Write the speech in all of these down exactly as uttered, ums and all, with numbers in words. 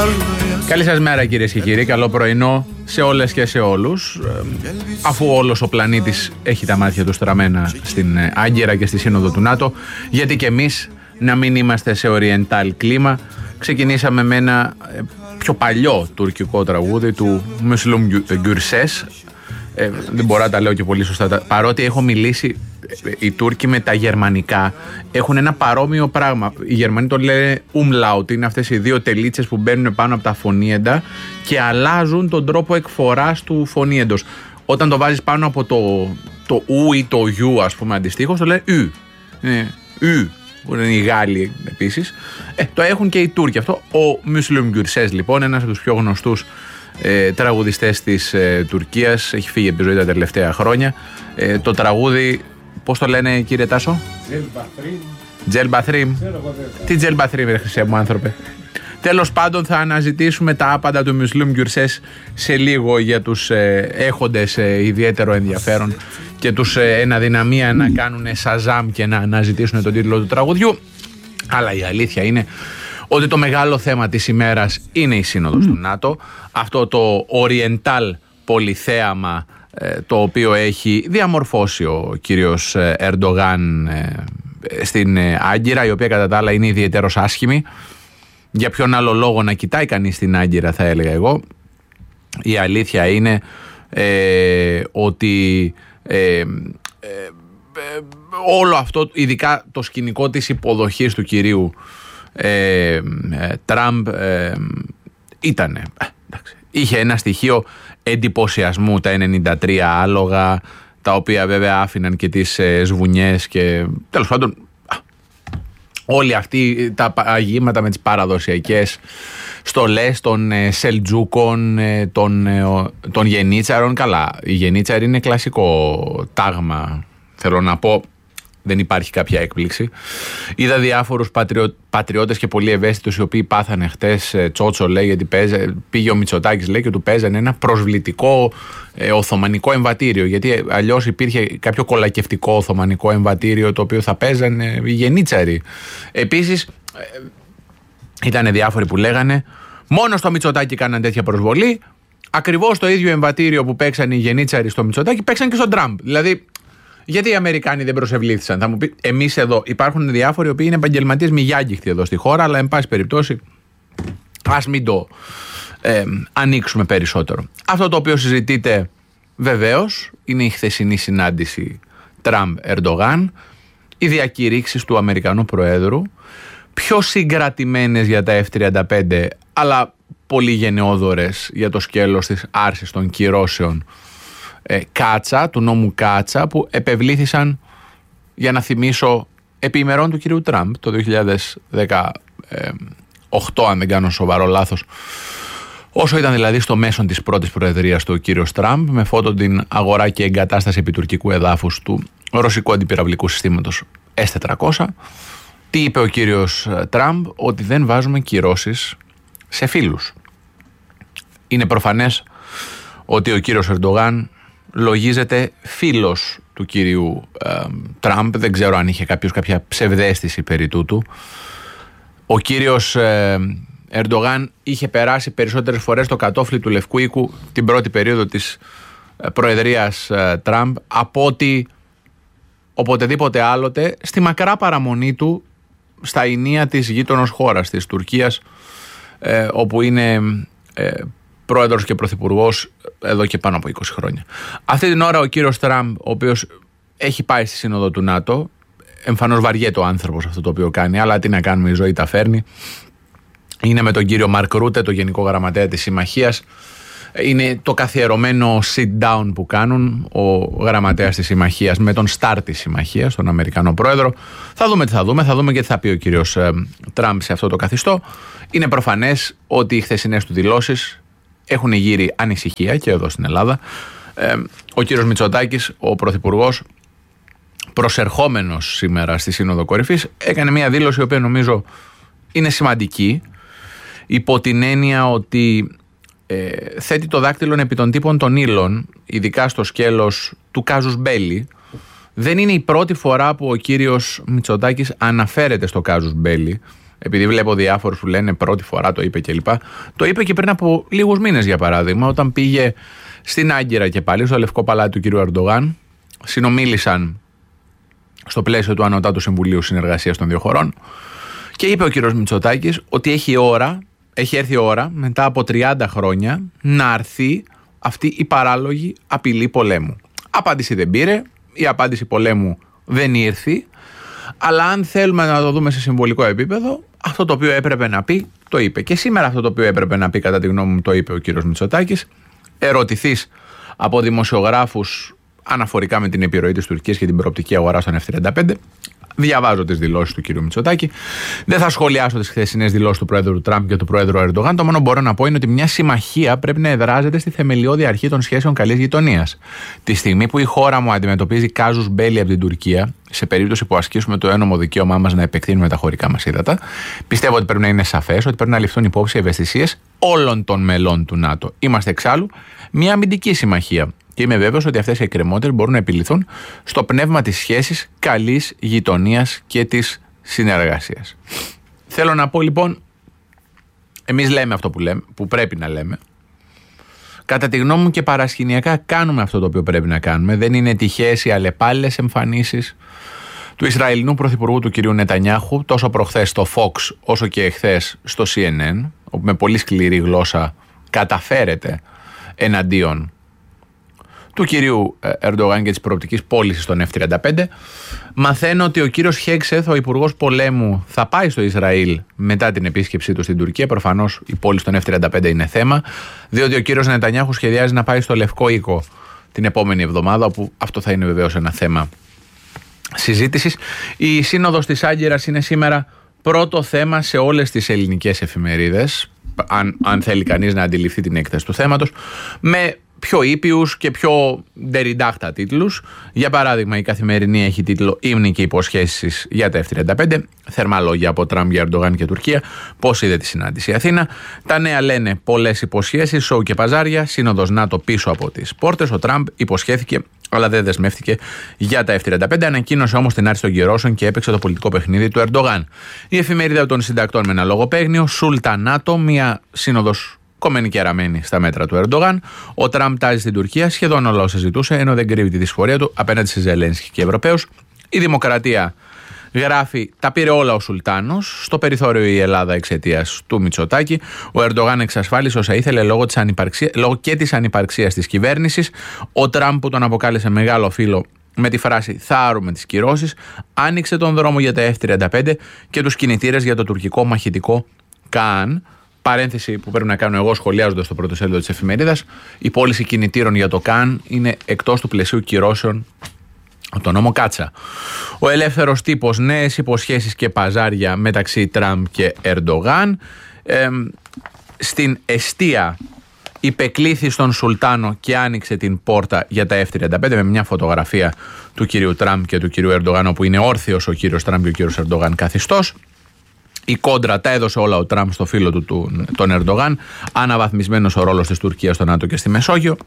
Καλή σας μέρα κυρίες και κύριοι, καλό πρωινό σε όλες και σε όλους. Αφού όλος ο πλανήτης έχει τα μάτια του στραμμένα στην Άγκυρα και στη Σύνοδο του ΝΑΤΟ, γιατί και εμείς να μην είμαστε σε oriental κλίμα. Ξεκινήσαμε με ένα πιο παλιό τουρκικό τραγούδι του Müslüm Gürses. Ε, δεν μπορώ να τα λέω και πολύ σωστά, παρότι έχω μιλήσει, οι Τούρκοι με τα γερμανικά έχουν ένα παρόμοιο πράγμα. Οι Γερμανοί το λένε umlaut, είναι αυτές οι δύο τελίτσες που μπαίνουν πάνω από τα φωνήεντα και αλλάζουν τον τρόπο εκφοράς του φωνήεντος. Όταν το βάζεις πάνω από το, το ου ή το γιου, ας πούμε, αντιστοίχως, το λένε ου. Είναι ου, που είναι οι Γάλλοι επίσης. Ε, το έχουν και οι Τούρκοι αυτό. Ο Müslüm Gürses, λοιπόν, ένας από τους πιο γνωστούς Ε, τραγουδιστές της ε, Τουρκίας, έχει φύγει από τη ζωή τα τελευταία χρόνια. Ε, το τραγούδι, πώς το λένε κύριε Τάσο? Τζελμπαθρίμ. Τι Τζελμπαθρίμ ρε χρυσέ μου άνθρωπε. Τέλος πάντων, θα αναζητήσουμε τα άπαντα του Müslüm Gürses σε λίγο για τους ε, έχοντες ε, ιδιαίτερο ενδιαφέρον και τους ε, εν αδυναμία να κάνουν σαζάμ και να αναζητήσουν τον τίτλο του τραγουδιού. Αλλά η αλήθεια είναι ότι το μεγάλο θέμα της ημέρας είναι η Σύνοδος mm. του ΝΑΤΟ, αυτό το oriental πολυθέαμα ε, το οποίο έχει διαμορφώσει ο κύριος Ερντογάν ε, στην ε, Άγκυρα, η οποία κατά τα άλλα είναι ιδιαίτερος άσχημη. Για ποιον άλλο λόγο να κοιτάει κανείς στην Άγκυρα, θα έλεγα εγώ. Η αλήθεια είναι ε, ότι ε, ε, ε, όλο αυτό, ειδικά το σκηνικό της υποδοχής του κυρίου Ε, ε, Τραμπ ε, ήτανε, εντάξει, είχε ένα στοιχείο εντυπωσιασμού, τα ενενήντα τρία άλογα, τα οποία βέβαια άφηναν και τις ε, σβουνιές και τέλος πάντων όλοι αυτοί τα αγήματα με τις παραδοσιακές στολές των ε, Σελτζούκων, ε, των, ε, των Γενίτσαρων. Καλά, η Γενίτσαρη είναι κλασικό τάγμα, θέλω να πω. Δεν υπάρχει κάποια έκπληξη. Είδα διάφορους πατριο, πατριώτες και πολύ ευαίσθητους οι οποίοι πάθανε χτες τσότσο, λέει, γιατί παίζε, πήγε ο Μητσοτάκης, λέει, και του παίζανε ένα προσβλητικό ε, οθωμανικό εμβατήριο. Γιατί αλλιώς υπήρχε κάποιο κολακευτικό οθωμανικό εμβατήριο το οποίο θα παίζανε οι Γενίτσαροι. Επίσης, ε, ήταν διάφοροι που λέγανε μόνο στο Μητσοτάκη κάναν τέτοια προσβολή. Ακριβώς το ίδιο εμβατήριο που παίξανε οι Γενίτσαροι στο Μητσοτάκη παίξαν και στον Τραμπ. Δηλαδή, γιατί οι Αμερικάνοι δεν προσευλήθησαν? Θα μου πει, εμείς εδώ υπάρχουν διάφοροι οι οποίοι είναι επαγγελματίες μη γιάγκυχτοι εδώ στη χώρα, αλλά εν πάση περιπτώσει ας μην το ε, ανοίξουμε περισσότερο. Αυτό το οποίο συζητείται βεβαίως είναι η χθεσινή συνάντηση Τραμπ-Ερντογάν, οι διακηρύξεις του Αμερικανού Προέδρου, πιο συγκρατημένες για τα εφ τριάντα πέντε, αλλά πολύ γενναιόδορες για το σκέλος της άρσης των κυρώσεων Κάτσα, του νόμου Κάτσα, που επευλήθησαν, για να θυμίσω, επί ημερών του κυρίου Τραμπ το δύο χιλιάδες δεκαοκτώ, αν δεν κάνω σοβαρό λάθος, όσο ήταν δηλαδή στο μέσον της πρώτης προεδρίας του κύριος Τραμπ, με φώτο την αγορά και εγκατάσταση επιτουρκικού εδάφους του ρωσικού αντιπυραυλικού συστήματος ες τετρακόσια. Τι είπε ο κύριος Τραμπ? Ότι δεν βάζουμε κυρώσεις σε φίλους. Είναι προφανές ότι ο κύριος Ερντογάν λογίζεται φίλος του κυρίου ε, Τραμπ. Δεν ξέρω αν είχε κάποιος κάποια ψευδαίσθηση περί τούτου. Ο κύριος ε, Ερντογάν είχε περάσει περισσότερες φορές το κατόφλι του Λευκού Οίκου την πρώτη περίοδο της ε, προεδρίας ε, Τραμπ από ότι οποτεδήποτε άλλοτε στη μακρά παραμονή του στα ηνία της γείτονος χώρας, της Τουρκίας, ε, όπου είναι ε, πρόεδρος και πρωθυπουργός εδώ και πάνω από είκοσι χρόνια. Αυτή την ώρα ο κύριος Τραμπ, ο οποίος έχει πάει στη Σύνοδο του ΝΑΤΟ, εμφανώς βαριέται ο άνθρωπος αυτό το οποίο κάνει, αλλά τι να κάνουμε, η ζωή τα φέρνει. Είναι με τον κύριο Μαρκ Ρούτε, το Γενικό Γραμματέα της Συμμαχίας. Είναι το καθιερωμένο sit down που κάνουν ο γραμματέας της Συμμαχίας με τον στάρ της Συμμαχίας, τον Αμερικανό πρόεδρο. Θα δούμε τι θα δούμε, θα δούμε και τι θα πει ο κύριος ε, Τραμπ σε αυτό το καθιστό. Είναι προφανές ότι οι χθεσινές του δηλώσεις έχουν γύρει ανησυχία και εδώ στην Ελλάδα. Ε, ο κύριος Μητσοτάκης, ο πρωθυπουργός, προσερχόμενος σήμερα στη Σύνοδο Κορυφής, έκανε μια δήλωση η οποία νομίζω είναι σημαντική, υπό την έννοια ότι ε, θέτει το δάκτυλο επί των τύπων των ύλων, ειδικά στο σκέλος του κάζους μπέλι. Δεν είναι η πρώτη φορά που ο κύριος Μητσοτάκης αναφέρεται στο κάζους μπέλι. επειδή βλέπω διάφορους που λένε πρώτη φορά το είπε κλπ. Το είπε και πριν από λίγους μήνες, για παράδειγμα, όταν πήγε στην Άγκυρα και πάλι στο Λευκό Παλάτι του κ. Ερντογάν. Συνομίλησαν στο πλαίσιο του Ανωτάτου Συμβουλίου Συνεργασίας των δύο χωρών και είπε ο κ. Μητσοτάκης ότι έχει, ώρα, έχει έρθει η ώρα μετά από τριάντα χρόνια να αρθεί αυτή η παράλογη απειλή πολέμου. Απάντηση δεν πήρε, η απάντηση πολέμου δεν ήρθε, αλλά αν θέλουμε να το δούμε σε συμβολικό επίπεδο, αυτό το οποίο έπρεπε να πει το είπε. Και σήμερα αυτό το οποίο έπρεπε να πει, κατά τη γνώμη μου, το είπε ο κ. Μητσοτάκης. Ερωτηθείς από δημοσιογράφους αναφορικά με την επιρροή της Τουρκίας και την προοπτική αγορά στον εφ τριάντα πέντε. Διαβάζω τις δηλώσεις του κ. Μητσοτάκη. Δεν θα σχολιάσω τις χθεσινές δηλώσεις του Πρόεδρου Τραμπ και του Πρόεδρου Ερντογάν. Το μόνο που μπορώ να πω είναι ότι μια συμμαχία πρέπει να εδράζεται στη θεμελιώδη αρχή των σχέσεων καλής γειτονίας. Τη στιγμή που η χώρα μου αντιμετωπίζει κάζους μπέλι από την Τουρκία, σε περίπτωση που ασκήσουμε το ένομο δικαίωμά μας να επεκτείνουμε τα χωρικά μας ύδατα, πιστεύω ότι πρέπει να είναι σαφές ότι πρέπει να ληφθούν υπόψη οι ευαισθησίες όλων των μελών του ΝΑΤΟ. Είμαστε εξάλλου μια αμυντική συμμαχία. Και είμαι βέβαιος ότι αυτές οι εκκρεμότητες μπορούν να επιληθούν στο πνεύμα της σχέσης καλής γειτονίας και της συνεργασίας. Θέλω να πω λοιπόν, εμείς λέμε αυτό που, λέμε, που πρέπει να λέμε. Κατά τη γνώμη μου και παρασκηνιακά κάνουμε αυτό το οποίο πρέπει να κάνουμε. Δεν είναι τυχαίες οι αλλεπάλληλες εμφανίσεις του Ισραηλινού Πρωθυπουργού του κ. Νετανιάχου, τόσο προχθές στο Fox όσο και εχθές στο σι εν εν, όπου με πολύ σκληρή γλώσσα καταφέρεται εναντίον του κυρίου Ερντογάν και της προοπτικής πώλησης των εφ τριάντα πέντε. Μαθαίνω ότι ο κύριος Χέξεθ, ο υπουργός πολέμου, θα πάει στο Ισραήλ μετά την επίσκεψή του στην Τουρκία. Προφανώς η πώληση των εφ τριάντα πέντε είναι θέμα, διότι ο κύριος Νετανιάχου σχεδιάζει να πάει στο Λευκό Οίκο την επόμενη εβδομάδα, όπου αυτό θα είναι βεβαίως ένα θέμα συζήτησης. Η σύνοδος της Άγκυρας είναι σήμερα πρώτο θέμα σε όλες τις ελληνικές εφημερίδες, αν, αν θέλει κανείς να αντιληφθεί την έκταση του θέματος, με πιο ήπιους και πιο ντεριντάχτα τίτλους. Για παράδειγμα, η Καθημερινή έχει τίτλο «Ύμνοι και υποσχέσεις για τα εφ τριάντα πέντε». Θερμά λόγια από Τραμπ για Ερντογάν και Τουρκία. Πώς είδε τη συνάντηση η Αθήνα. Τα νέα λένε πολλές υποσχέσεις, σοου και παζάρια. Σύνοδος ΝΑΤΟ πίσω από τις πόρτες. Ο Τραμπ υποσχέθηκε, αλλά δεν δεσμεύτηκε για τα εφ τριάντα πέντε. Ανακοίνωσε όμως την άρση των κυρώσεων και έπαιξε το πολιτικό παιχνίδι του Ερντογάν. Η εφημερίδα των συντακτών με ένα λογοπαίγνιο. Σούλτα ΝΑΤΟ, μια σύνοδος κομμένη και αραμένη στα μέτρα του Ερντογάν. Ο Τραμπ τάζει στην Τουρκία, σχεδόν όλα όσα ζητούσε, ενώ δεν κρύβει τη δυσφορία του απέναντι σε Ζελένσκι και Ευρωπαίους. Η Δημοκρατία γράφει: τα πήρε όλα ο Σουλτάνος. Στο περιθώριο η Ελλάδα εξαιτίας του Μητσοτάκη. Ο Ερντογάν εξασφάλισε όσα ήθελε λόγω, της ανυπαρξία, λόγω και της ανυπαρξίας της κυβέρνησης. Ο Τραμπ, που τον αποκάλεσε μεγάλο φίλο με τη φράση «θα άρουμε τις κυρώσεις», άνοιξε τον δρόμο για τα εφ τριάντα πέντε και τους κινητήρες για το τουρκικό μαχητικό Καν. Παρένθεση που πρέπει να κάνω εγώ σχολιάζοντας το πρώτο σέλιδο της εφημερίδας: η πώληση κινητήρων για το Καν είναι εκτός του πλαισίου κυρώσεων από τον νόμο Κάτσα. Ο ελεύθερος τύπος, νέες υποσχέσεις και παζάρια μεταξύ Τραμπ και Ερντογάν. Ε, στην εστία υπεκλήθη στον Σουλτάνο και άνοιξε την πόρτα για τα εφ τριάντα πέντε με μια φωτογραφία του κυρίου Τραμπ και του κυρίου Ερντογάν, όπου είναι όρθιος ο κύριος Τραμπ και ο κύριος Ερντογάν καθιστός. Η κόντρα τα έδωσε όλα ο Τραμπ στο φίλο του, του τον Ερντογάν. Αναβαθμισμένος ο ρόλος της Τουρκίας στο ΝΑΤΟ και στη Μεσόγειο.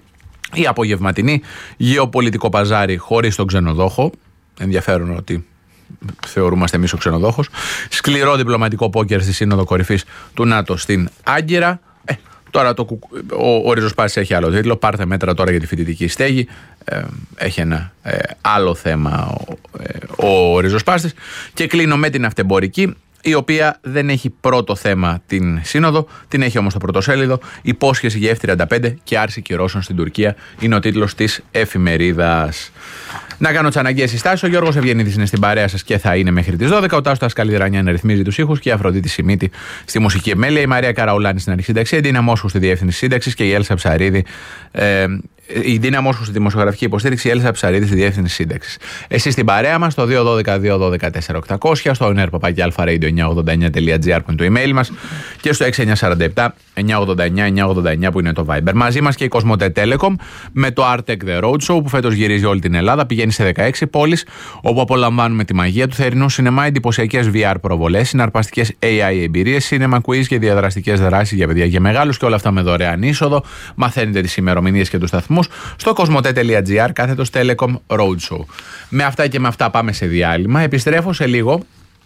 Η απογευματινή γεωπολιτικό παζάρι χωρίς τον ξενοδόχο. Ενδιαφέρον ότι θεωρούμαστε εμείς ο ξενοδόχος. Σκληρό διπλωματικό πόκερ στη Σύνοδο Κορυφής του ΝΑΤΟ στην Άγκυρα. Ε, τώρα το, ο, ο Ριζοσπάστης έχει άλλο τίτλο. Πάρτε μέτρα τώρα για τη φοιτητική στέγη. Ε, έχει ένα ε, άλλο θέμα ο, ε, ο Ριζοσπάστης. Και κλείνω με την αυτεμπορική, η οποία δεν έχει πρώτο θέμα την σύνοδο, την έχει όμως το πρωτοσέλιδο. Υπόσχεση για εφ τριάντα πέντε και άρση κυρώσεων στην Τουρκία είναι ο τίτλος της εφημερίδας. Να κάνω τις αναγκαίες συστάσεις. Ο Γιώργος Ευγενίδης είναι στην παρέα σας και θα είναι μέχρι τις δώδεκα. Ο Τάσος Καλιδρανιάν ρυθμίζει τους ήχους και η Αφροδίτη Σιμίτη στη μουσική επιμέλεια. Η Μαρία Καραουλάνη στην αρχή σύνταξη. Η Ντίνα Μόσχου στη διεύθυνση σύνταξης και η Έλσα Ψαρίδη. Ε, η Ντίνα Μόσχου στη δημοσιογραφική υποστήριξη, η Έλσα Ψαρίδη στη διεύθυνση σύνταξης. Εσείς στην παρέα μας στο δύο ένα δύο δύο ένα τέσσερα οκτώ μηδέν μηδέν, στο ονέρ παπάκι αλφα-radio εννιακόσια ογδόντα εννιά τελεία τζι άρ που είναι το email μας και στο έξι εννιά τέσσερα επτά εννιακόσια ογδόντα εννιά εννιακόσια ογδόντα εννιά που είναι το Viber. Μαζί μας και η Κοσμοτέ Telecom με το Artec The Roadshow που φέτος γυρίζει όλη την Ελλάδα, πηγαίνει σε δεκαέξι πόλεις, όπου απολαμβάνουμε τη μαγεία του θερινού σινεμά, εντυπωσιακές βι αρ προβολές, συναρπαστικές έι άι εμπειρίες, cinema quiz και διαδραστικές δράσεις για παιδιά και μεγάλους και όλα αυτά με δωρεάν είσοδο. Μαθαίνετε τις ημερομηνίες και τους σταθμούς στο κοσμοτέ τελεία τζι άρ κάθετος Telecom Roadshow. Με αυτά και με αυτά πάμε σε διάλειμμα. Επιστρέφω σε λίγο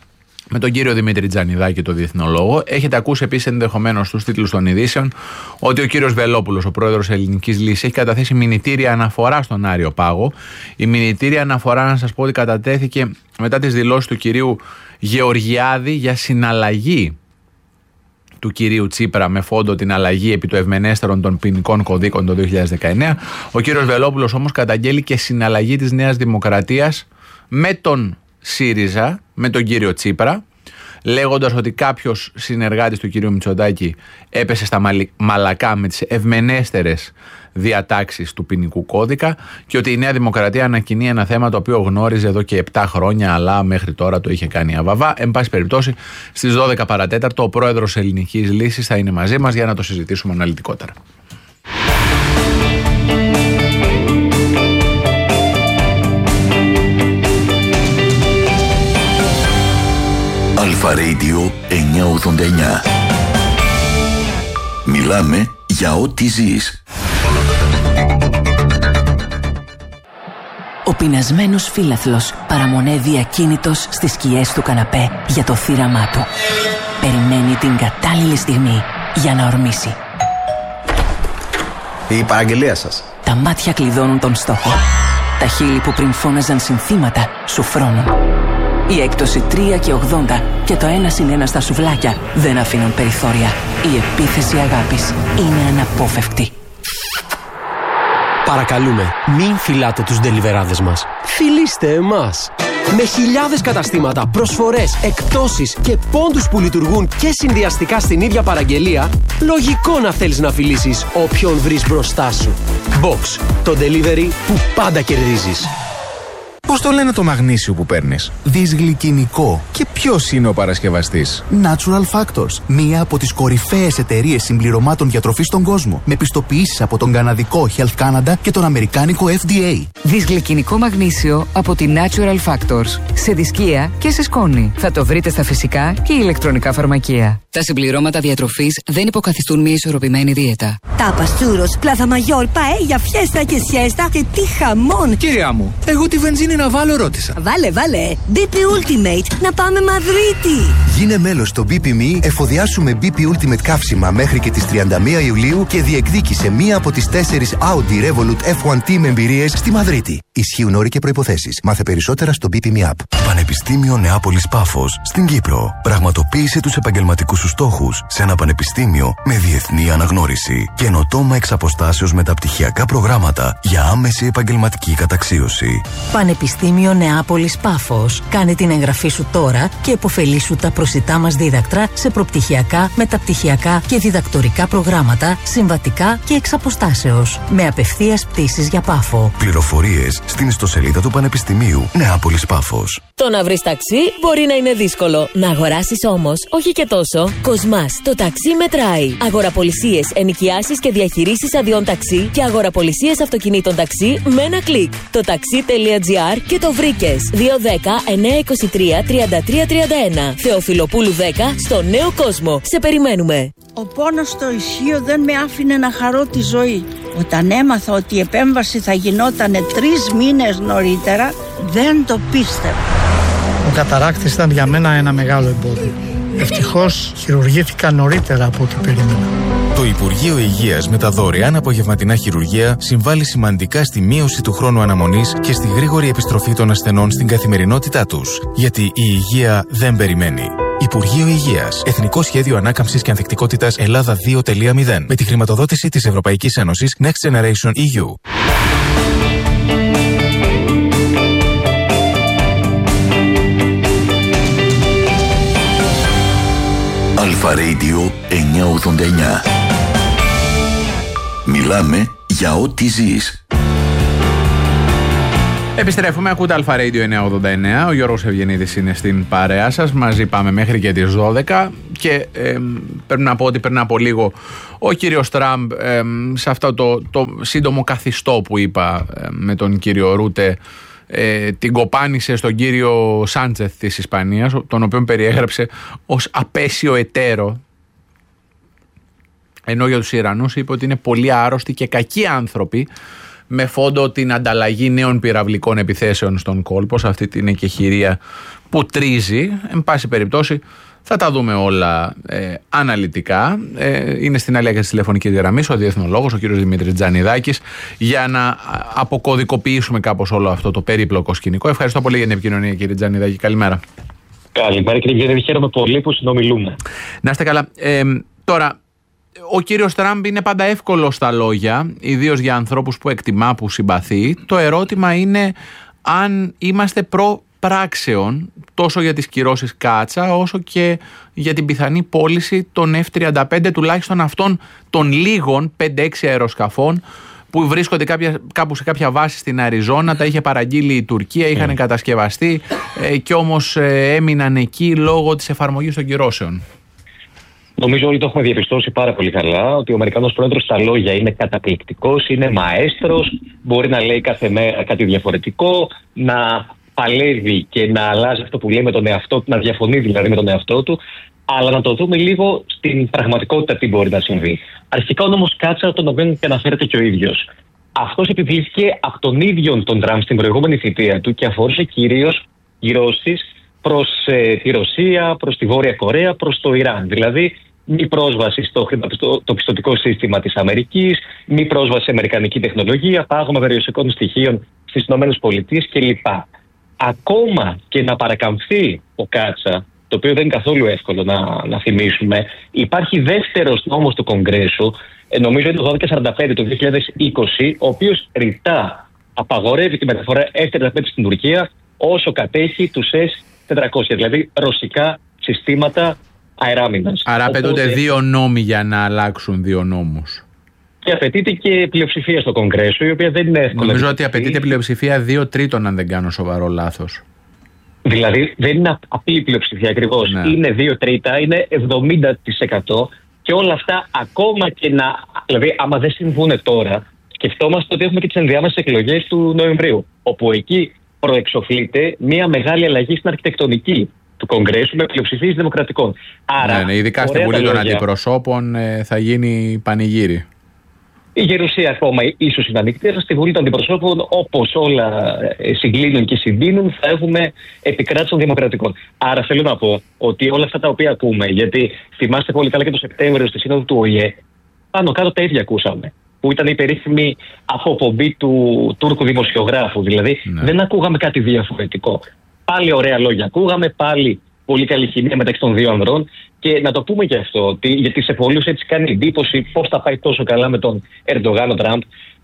με τον κύριο Δημήτρη Τζανιδάκη, το διεθνολόγο. Έχετε ακούσει επίσης ενδεχομένως στους τίτλους των ειδήσεων ότι ο κύριος Βελόπουλος, ο πρόεδρος Ελληνικής Λύσης, έχει καταθέσει μηνυτήρια αναφορά στον Άριο Πάγο. Η μηνυτήρια αναφορά, να σας πω ότι κατατέθηκε μετά τις δηλώσεις του κυρίου Γεωργιάδη για συναλλαγή του κυρίου Τσίπρα με φόντο την αλλαγή επί του ευμενέστερων των ποινικών κωδίκων το δύο χιλιάδες δεκαεννέα. Ο κύριος Βελόπουλος όμως καταγγέλει και συναλλαγή της Νέας Δημοκρατίας με τον ΣΥΡΙΖΑ, με τον κύριο Τσίπρα, λέγοντας ότι κάποιος συνεργάτης του κυρίου Μητσοτάκη έπεσε στα μαλακά με τις ευμενέστερες διατάξεις του ποινικού κώδικα και ότι η Νέα Δημοκρατία ανακοινεί ένα θέμα το οποίο γνώριζε εδώ και επτά χρόνια, αλλά μέχρι τώρα το είχε κάνει αβαβά. Εν πάση περιπτώσει, στις δώδεκα παρατέταρτο ο πρόεδρος Ελληνικής Λύσης θα είναι μαζί μας για να το συζητήσουμε αναλυτικότερα. Αλφα Radio εννιακόσια ογδόντα εννιά. Μιλάμε για ό,τι ζεις. Ο πεινασμένος φύλαθλος παραμονεύει ακίνητος στις σκιές του καναπέ για το θύραμά του. Περιμένει την κατάλληλη στιγμή για να ορμήσει. Η παραγγελία σας. Τα μάτια κλειδώνουν τον στόχο. Τα χείλη που πριν φώναζαν συνθήματα σου φρώνουν. Η έκπτωση τρία και ογδόντα και το ένα συν ένα στα σουβλάκια δεν αφήνουν περιθώρια. Η επίθεση αγάπης είναι αναπόφευκτη. Παρακαλούμε, μην φυλάτε τους ντελιβεράδες μας. Φιλήστε εμάς. Με χιλιάδες καταστήματα, προσφορές, εκπτώσεις και πόντους που λειτουργούν και συνδυαστικά στην ίδια παραγγελία, λογικό να θέλεις να φιλήσεις όποιον βρεις μπροστά σου. Box, το delivery που πάντα κερδίζεις. Πώς το λένε το μαγνήσιο που παίρνεις? Δυσγλυκινικό. Και ποιος είναι ο παρασκευαστής? Natural Factors, μία από τις κορυφαίες εταιρείες συμπληρωμάτων διατροφής στον κόσμο, με πιστοποιήσεις από τον καναδικό Health Canada και τον αμερικάνικο εφ ντι έι. Δυσγλυκινικό μαγνήσιο από τη Natural Factors. Σε δισκία και σε σκόνη. Θα το βρείτε στα φυσικά και ηλεκτρονικά φαρμακεία. Τα συμπληρώματα διατροφής δεν υποκαθιστούν μια ισορροπημένη δίαιτα. Τάπας, τσούρος, πλάθα μαγιόρ, παέλια, φιέστα και σιέστα και τι χαμόν! Κυρία μου, εγώ τη βενζίνη να βάλω ρώτησα. Βάλε, βάλε! μπι πι Ultimate, να πάμε Μαδρίτη! Γίνε μέλος στο μπι πι εμ ι, εφοδιάσου με μπι πι Ultimate καύσιμα μέχρι και τις τριάντα μία Ιουλίου και διεκδίκησε μία από τις τέσσερις Audi Revolut εφ ουάν Team εμπειρίες στη Μαδρίτη. Ισχύουν όροι και προϋποθέσεις. Μάθε περισσότερα στο μπι πι εμ ι App. Πανεπιστήμιο Νεάπολης Πάφος στην Κύπρο. Πραγματοποίησε τους επαγγελματικούς σου στόχους σε ένα πανεπιστήμιο με διεθνή αναγνώριση. Καινοτόμα εξ αποστάσεως μεταπτυχιακά προγράμματα για άμεση επαγγελματική καταξίωση. Πανεπιστήμιο Νεάπολης Πάφος. Κάνε την εγγραφή σου τώρα και επωφελήσου τα προσιτά μας δίδακτρα σε προπτυχιακά, μεταπτυχιακά και διδακτορικά προγράμματα, συμβατικά και εξ αποστάσεως. Με απευθείας πτήσεις για Πάφο. Πληροφορίες στην ιστοσελίδα του Πανεπιστημίου Νεάπολης Πάφος. Το να βρεις ταξί μπορεί να είναι δύσκολο. Να αγοράσεις όμως, όχι και τόσο. Κοσμάς, το ταξί μετράει. Αγοραπολισίες, ενοικιάσεις και διαχειρήσεις αδειών ταξί και αγοραπολισίες αυτοκινήτων ταξί με ένα κλικ. Το taxi.gr και το βρήκες. δύο ένα μηδέν εννιά είκοσι τρία τριάντα τρία τριάντα ένα. Θεοφιλοπούλου δέκα στο Νέο Κόσμο. Σε περιμένουμε. Ο πόνος στο ισχύο δεν με άφηνε να χαρώ τη ζωή. Όταν έμαθα ότι η επέμβαση θα γινόταν τρεις μήνες νωρίτερα, δεν το πίστευα. Ο καταράκτης ήταν για μένα ένα μεγάλο εμπόδιο. Ευτυχώς χειρουργήθηκα νωρίτερα από ό,τι περίμενα. Το Υπουργείο Υγείας με τα δωρεάν απογευματινά χειρουργία συμβάλλει σημαντικά στη μείωση του χρόνου αναμονής και στη γρήγορη επιστροφή των ασθενών στην καθημερινότητά τους. Γιατί η υγεία δεν περιμένει. Υπουργείο Υγείας. Εθνικό Σχέδιο Ανάκαμψης και Ανθεκτικότητας Ελλάδα δύο κόμμα μηδέν. Με τη χρηματοδότηση της Ευρωπαϊκής Ένωσης Next Generation ι γιου. Αλφα Radio εννιακόσια ογδόντα εννιά. Μιλάμε για ό,τι ζεις. Επιστρέφουμε, ακούτε Αλφα Radio εννιακόσια ογδόντα εννιά. Ο Γιώργος Ευγενίδης είναι στην παρέα σας. Μαζί πάμε μέχρι και τις δώδεκα. Και ε, πρέπει να πω ότι πριν από λίγο ο κύριος Τραμπ ε, σε αυτό το, το σύντομο καθιστό που είπα ε, με τον κύριο Ρούτε, ε, την κοπάνισε στον κύριο Σάντσεθ της Ισπανίας, τον οποίον περιέγραψε ως απέσιο εταίρο. Ενώ για τους Ιρανούς είπε ότι είναι πολύ άρρωστοι και κακοί άνθρωποι με φόντο την ανταλλαγή νέων πυραυλικών επιθέσεων στον κόλπο, σε αυτή την εκεχηρία που τρίζει. Εν πάση περιπτώσει, θα τα δούμε όλα ε, αναλυτικά. Ε, είναι στην άλλη άκρη της τηλεφωνικής γραμμής ο διεθνολόγος, ο κύριος Δημήτρης Τζανιδάκης, για να αποκωδικοποιήσουμε κάπως όλο αυτό το περίπλοκο σκηνικό. Ευχαριστώ πολύ για την επικοινωνία, κύριε Τζανιδάκη. Καλημέρα. Καλημέρα, κύριε Γέννη. Χαίρομαι πολύ που συνομιλούμε. Να είστε καλά. Ε, τώρα, ο κύριος Τραμπ είναι πάντα εύκολο στα λόγια, ιδίως για ανθρώπους που εκτιμά, που συμπαθεί. Το ερώτημα είναι αν είμαστε προ πράξεων τόσο για τις κυρώσεις Κάτσα όσο και για την πιθανή πώληση των εφ τριάντα πέντε, τουλάχιστον αυτών των λίγων πέντε έξι αεροσκαφών που βρίσκονται κάποια, κάπου σε κάποια βάση στην Αριζόνα. Τα είχε παραγγείλει η Τουρκία, είχαν κατασκευαστεί ε, και όμως ε, έμειναν εκεί λόγω της εφαρμογής των κυρώσεων. Νομίζω όλοι το έχουμε διαπιστώσει πάρα πολύ καλά ότι ο Αμερικανός πρόεδρος στα λόγια είναι καταπληκτικός, είναι μαέστρος, μπορεί να λέει κάθε μέρα κάτι διαφορετικό, να παλεύει και να αλλάζει αυτό που λέει με τον εαυτό του, να διαφωνεί δηλαδή με τον εαυτό του, αλλά να το δούμε λίγο στην πραγματικότητα τι μπορεί να συμβεί. Αρχικά ο νόμος Κάτσα, τον οποίο και αναφέρεται και ο ίδιος, αυτός επιβλήθηκε από τον ίδιο τον Τραμπ στην προηγούμενη θητεία του και αφορούσε κυρίως κυρώσεις προς ε, τη Ρωσία, προς τη Βόρεια Κορέα, προς το Ιράν. Δηλαδή, μη πρόσβαση στο το πιστωτικό σύστημα της Αμερικής, μη πρόσβαση σε αμερικανική τεχνολογία, πάγωμα περιουσιακών στοιχείων στις ΗΠΑ κλπ. Ακόμα και να παρακαμφθεί ο Κάτσα, το οποίο δεν είναι καθόλου εύκολο να, να θυμίσουμε, υπάρχει δεύτερος νόμος του Κογκρέσου, νομίζω είναι το δώδεκα σαράντα πέντε το δύο χιλιάδες είκοσι, ο οποίος ρητά απαγορεύει τη μεταφορά εφ τριάντα πέντε στην Τουρκία όσο κατέχει τους ες τετρακόσια, δηλαδή ρωσικά συστήματα αεράμινας. Άρα απαιτούνται Οπότε... δύο νόμοι για να αλλάξουν δύο νόμους. Και απαιτείται και πλειοψηφία στο Κογκρέσο, η οποία δεν είναι εύκολη. Νομίζω ότι απαιτείται πλειοψηφία δύο τρίτων, αν δεν κάνω σοβαρό λάθος. Δηλαδή δεν είναι απλή πλειοψηφία ακριβώς. Ναι. Είναι δύο τρίτα, είναι εβδομήντα τοις εκατό και όλα αυτά ακόμα και να. Δηλαδή, άμα δεν συμβούν τώρα, σκεφτόμαστε ότι έχουμε και τις ενδιάμεσες εκλογές του Νοεμβρίου, όπου εκεί προεξοφλείται μια μεγάλη αλλαγή στην αρχιτεκτονική του Κογκρέσου με πλειοψηφίες δημοκρατικών. Άρα, ναι, ναι, ειδικά στη Βουλή των Αντιπροσώπων ε, θα γίνει πανηγύρι. Η Γερουσία ακόμα ίσως είναι ανοιχτή, στη Βουλή των Αντιπροσώπων, όπως όλα συγκλίνουν και συντείνουν, θα έχουμε επικράτηση των δημοκρατικών. Άρα θέλω να πω ότι όλα αυτά τα οποία ακούμε, γιατί θυμάστε πολύ καλά και το Σεπτέμβριο στη Σύνοδο του Ο Η Ε, πάνω κάτω τα ίδια ακούσαμε. Που ήταν η περίφημη αποπομπή του Τούρκου δημοσιογράφου. Δηλαδή ναι. δεν ακούγαμε κάτι διαφορετικό. Πάλι ωραία λόγια ακούγαμε, πάλι πολύ καλή χημεία μεταξύ των δύο ανδρών. Και να το πούμε και αυτό, ότι, γιατί σε πολλούς έτσι κάνει εντύπωση πώς θα πάει τόσο καλά με τον Ερντογάν ο Τραμπ.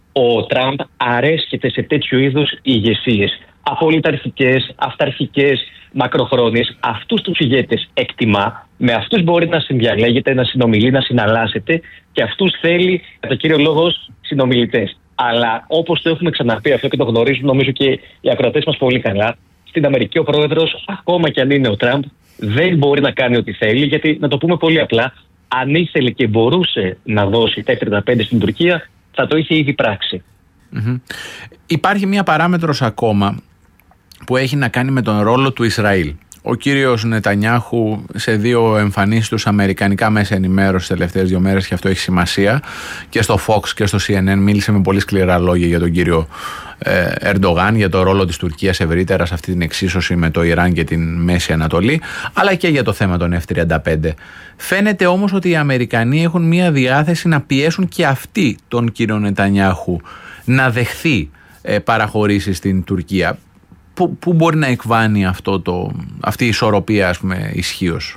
Ο Τραμπ αρέσκεται σε τέτοιου είδους ηγεσίες. Απολυταρχικές, αυταρχικές, μακροχρόνιες. Αυτούς τους ηγέτες εκτιμά, με αυτούς μπορεί να συνδιαλέγεται, να συνομιλεί, να συναλλάσσεται και αυτούς θέλει, κατά κύριο λόγο, συνομιλητές. Αλλά όπως το έχουμε ξαναπεί αυτό και το γνωρίζουν νομίζω και οι ακροατές μας πολύ καλά, στην Αμερική ο πρόεδρος, ακόμα κι αν είναι ο Τραμπ, δεν μπορεί να κάνει ό,τι θέλει, γιατί να το πούμε πολύ απλά, αν ήθελε και μπορούσε να δώσει τα εφ τριάντα πέντε στην Τουρκία, θα το είχε ήδη πράξει. Mm-hmm. Υπάρχει μία παράμετρος ακόμα που έχει να κάνει με τον ρόλο του Ισραήλ. Ο κύριος Νετανιάχου σε δύο εμφανίσεις τους αμερικανικά μέσα ενημέρωσης τις τελευταίες δύο μέρες, και αυτό έχει σημασία, και στο Fox και στο σι εν εν μίλησε με πολύ σκληρά λόγια για τον κύριο ε, Ερντογάν, για το ρόλο της Τουρκίας ευρύτερα σε αυτή την εξίσωση με το Ιράν και την Μέση Ανατολή, αλλά και για το θέμα των εφ τριάντα πέντε. Φαίνεται όμως ότι οι Αμερικανοί έχουν μια διάθεση να πιέσουν και αυτοί τον κύριο Νετανιάχου να δεχθεί ε, παραχωρήσεις στην Τουρκία. Πού, πού μπορεί να εκβάνει αυτό το, αυτή η ισορροπία, ας πούμε, ισχύως?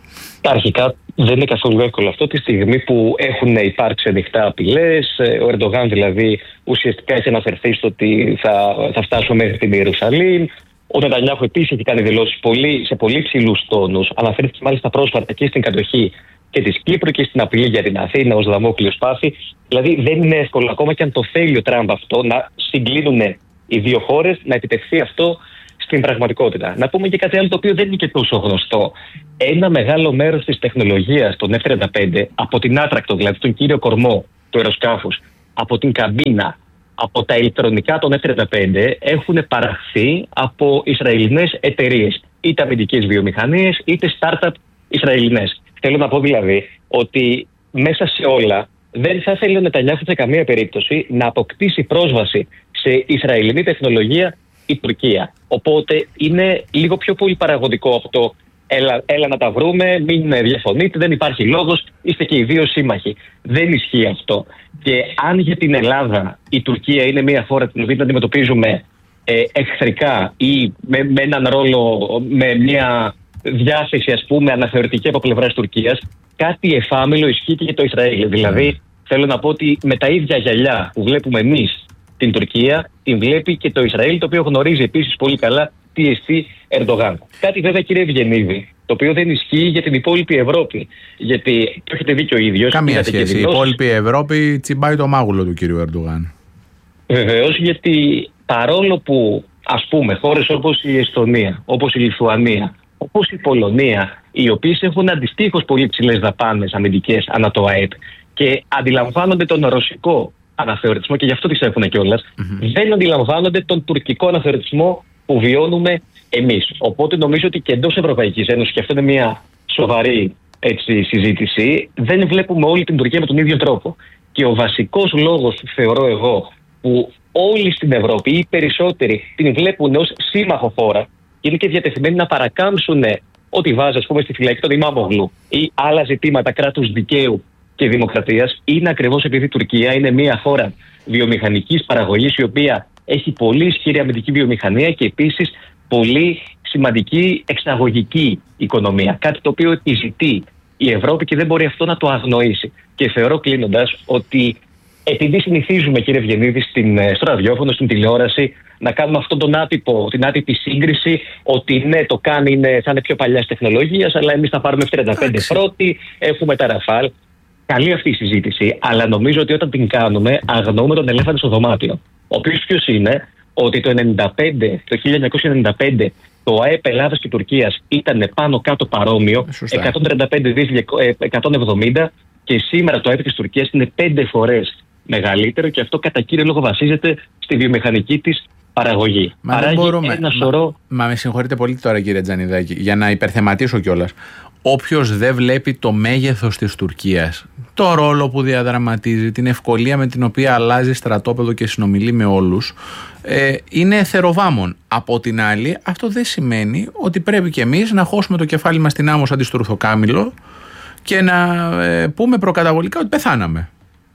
Αρχικά δεν είναι καθόλου εύκολο αυτό τη στιγμή που έχουν υπάρξει ανοιχτά απειλές. Ο Ερντογάν δηλαδή ουσιαστικά έχει αναφερθεί στο ότι θα, θα φτάσουμε μέχρι την Ιερουσαλήμ. Ο Νετανιάχου επίσης έχει κάνει δηλώσεις πολύ, σε πολύ ψηλούς τόνους. Αναφέρθηκε μάλιστα πρόσφατα και στην κατοχή και της Κύπρου και στην απειλή για την Αθήνα ως δαμόκλειο σπάθη. Δηλαδή δεν είναι εύκολο ακόμα και αν το θέλει ο Τραμπ αυτό να συγκλίνουν οι δύο χώρες, να επιτευχθεί αυτό στην πραγματικότητα. Να πούμε και κάτι άλλο το οποίο δεν είναι και τόσο γνωστό. Ένα μεγάλο μέρος της τεχνολογίας των εφ τριάντα πέντε, από την άτρακτο, δηλαδή τον κύριο κορμό του αεροσκάφους, από την καμπίνα, από τα ηλεκτρονικά των εφ τριάντα πέντε, έχουν παραχθεί από Ισραηλινές εταιρείες. Είτε αμυντικές βιομηχανίες, είτε startup Ισραηλινές. Θέλω να πω δηλαδή ότι μέσα σε όλα δεν θα ήθελε ο Νετανιάχου σε καμία περίπτωση να αποκτήσει πρόσβαση σε Ισραηλινή τεχνολογία η Τουρκία. Οπότε είναι λίγο πιο πολύ παραγωγικό από το έλα, έλα να τα βρούμε, μην διαφωνείτε, δεν υπάρχει λόγος, είστε και οι δύο σύμμαχοι. Δεν ισχύει αυτό. Και αν για την Ελλάδα η Τουρκία είναι μια χώρα την οποία την αντιμετωπίζουμε ε, εχθρικά ή με, με έναν ρόλο, με μια διάθεση ας πούμε αναθεωρητική από πλευράς Τουρκίας, κάτι εφάμιλο ισχύει και για το Ισραήλ. Δηλαδή θέλω να πω ότι με τα ίδια γυαλιά που βλέπουμε εμείς την Τουρκία, την βλέπει και το Ισραήλ, το οποίο γνωρίζει επίσης πολύ καλά τι εστί Ερντογάν. Κάτι βέβαια, κύριε Ευγενίδη, το οποίο δεν ισχύει για την υπόλοιπη Ευρώπη. Γιατί το έχετε δει και ο ίδιος. Καμία σχέση. Η υπόλοιπη Ευρώπη τσιμπάει το μάγουλο του κύριου Ερντογάν. Βεβαίως, γιατί παρόλο που ας πούμε χώρες όπως η Εστονία, όπως η Λιθουανία, όπως η Πολωνία, οι οποίες έχουν αντιστοίχως πολύ ψηλές δαπάνες αμυντικές ανά το ΑΕΠ και αντιλαμβάνονται τον ρωσικό αναθεωρητισμό και γι' αυτό τις έχουν κιόλας, mm-hmm. δεν αντιλαμβάνονται τον τουρκικό αναθεωρητισμό που βιώνουμε εμείς. Οπότε νομίζω ότι και εντός Ευρωπαϊκής Ένωσης, και αυτό είναι μια σοβαρή έτσι, συζήτηση, δεν βλέπουμε όλη την Τουρκία με τον ίδιο τρόπο. Και ο βασικός λόγος, θεωρώ εγώ, που όλοι στην Ευρώπη ή οι περισσότεροι την βλέπουν ως σύμμαχο χώρα και είναι και διατεθειμένοι να παρακάμψουν ό,τι βάζει ας πούμε, στη φυλακή τον Ιμάμογλου ή άλλα ζητήματα κράτους δικαίου και δημοκρατίας, είναι ακριβώς επειδή η Τουρκία είναι μια χώρα βιομηχανικής παραγωγής η οποία έχει πολύ ισχυρή αμυντική βιομηχανία και επίσης πολύ σημαντική εξαγωγική οικονομία. Κάτι το οποίο επιζητεί η Ευρώπη και δεν μπορεί αυτό να το αγνοήσει. Και θεωρώ κλείνοντας ότι επειδή συνηθίζουμε, κύριε Ευγενίδη, στην, στο ραδιόφωνο, στην τηλεόραση, να κάνουμε αυτόν τον άτυπο, την άτυπη σύγκριση, ότι ναι, το κάνει είναι, θα είναι πιο παλιά τεχνολογία, αλλά εμείς θα πάρουμε εφ τριάντα πέντε πρώτοι, έχουμε τα Ραφάλ. Καλή αυτή η συζήτηση, αλλά νομίζω ότι όταν την κάνουμε, αγνοούμε τον ελέφαντα στο δωμάτιο. Ο οποίος ποιος είναι, ότι το, ενενήντα πέντε, το χίλια εννιακόσια ενενήντα πέντε το ΑΕΠ Ελλάδας και Τουρκίας ήταν πάνω κάτω παρόμοιο, εκατόν τριάντα πέντε δισεκατομμύρια εκατόν εβδομήντα, και σήμερα το ΑΕΠ της Τουρκίας είναι πέντε φορές μεγαλύτερο και αυτό κατά κύριο λόγο βασίζεται στη βιομηχανική της παραγωγή. Μα δεν μπορούμε. Ένα σωρό... Μα, μα με συγχωρείτε πολύ τώρα, κύριε Τζανιδάκη, για να υπερθεματίσω κιόλας. Όποιος δεν βλέπει το μέγεθος της Τουρκίας, το ρόλο που διαδραματίζει, την ευκολία με την οποία αλλάζει στρατόπεδο και συνομιλεί με όλους, ε, είναι θεροβάμων. Από την άλλη, αυτό δεν σημαίνει ότι πρέπει κι εμείς να χώσουμε το κεφάλι μας στην άμμο σαν τη στουρθοκάμιλο και να ε, πούμε προκαταβολικά ότι πεθάναμε.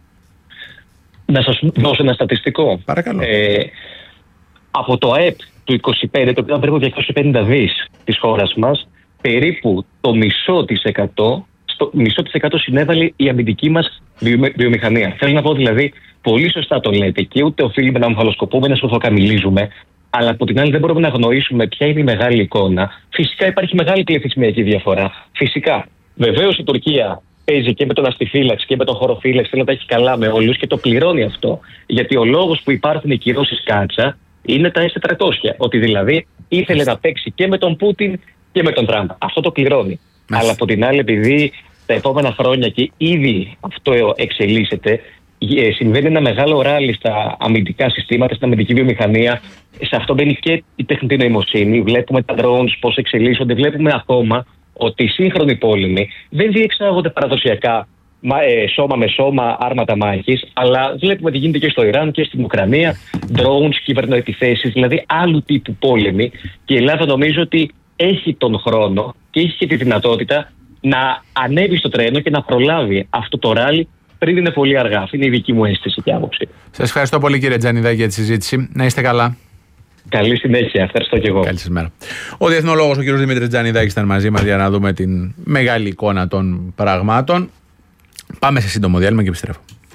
Να σας δώσω ένα στατιστικό. Παρακαλώ. Ε, από το ΑΕΠ του είκοσι πέντε, το οποίο ήταν περίπου διακόσια πενήντα δις της χώρας μας, περίπου το μισό της εκατό, στο μισό της εκατό συνέβαλε η αμυντική μας βιομηχανία. Θέλω να πω δηλαδή, πολύ σωστά το λέτε και ούτε οφείλουμε να αμφαλοσκοπούμε, να σοφοκαμιλίζουμε, αλλά από την άλλη δεν μπορούμε να γνωρίσουμε ποια είναι η μεγάλη εικόνα. Φυσικά υπάρχει μεγάλη πληθυσμιακή διαφορά. Φυσικά. Βεβαίως η Τουρκία παίζει και με τον αστιφύλαξη και με τον χωροφύλαξη, θέλει να τα έχει καλά με όλους και το πληρώνει αυτό. Γιατί ο λόγος που υπάρχουν οι κυρώσεις κάτσα είναι τα ες τετρακόσια. Ότι δηλαδή ήθελε να παίξει και με τον Πούτιν και με τον Τραμπ. Αυτό το πληρώνει. Μάλιστα. Αλλά από την άλλη, επειδή τα επόμενα χρόνια και ήδη αυτό εξελίσσεται, συμβαίνει ένα μεγάλο ράλι στα αμυντικά συστήματα, στην αμυντική βιομηχανία. Σε αυτό μπαίνει και η τεχνητή νοημοσύνη. Βλέπουμε τα drones πώς εξελίσσονται. Βλέπουμε ακόμα ότι οι σύγχρονοι πόλεμοι δεν διεξάγονται παραδοσιακά σώμα με σώμα, άρματα μάχης, αλλά βλέπουμε τι γίνεται και στο Ιράν και στην Ουκρανία, drones, κυβερνοεπιθέσεις, δηλαδή άλλου τύπου πόλεμοι. Και η Ελλάδα νομίζω ότι έχει τον χρόνο και έχει και τη δυνατότητα να ανέβει στο τρένο και να προλάβει αυτό το ράλι πριν είναι πολύ αργά. Αυτή είναι η δική μου αίσθηση και άποψη. Σας ευχαριστώ πολύ, κύριε Τζανιδάκη, για τη συζήτηση. Να είστε καλά. Καλή συνέχεια. Ευχαριστώ και εγώ. Καλή σας μέρα. Ο διεθνολόγος, ο κ. Δημήτρης Τζανιδάκης, ήταν μαζί μας για να δούμε την μεγάλη εικόνα των πραγμάτων. Πάμε σε σύντομο διάλειμμα και επιστρέφω.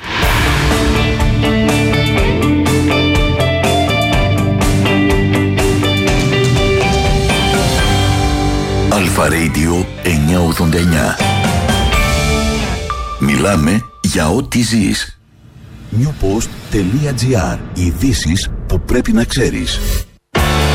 Αλφα Radio εννιακόσια ογδόντα εννιά. Μιλάμε για ό,τι ζεις. newpost.gr. Ειδήσεις που πρέπει να ξέρεις.